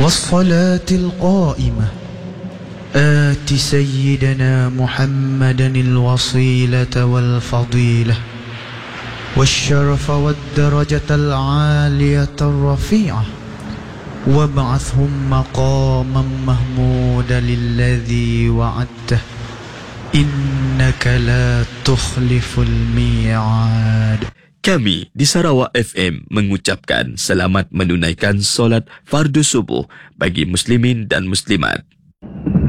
والصلاة القائمة آت سيدنا محمدا الوصيلة والفضيلة والشرف والدرجة العالية الرفيعة وابعثهم مقاما محمودا الذي وعدته إنك لا تخلف الميعاد. Kami di Sarawak FM mengucapkan selamat menunaikan solat fardu subuh bagi muslimin dan muslimat.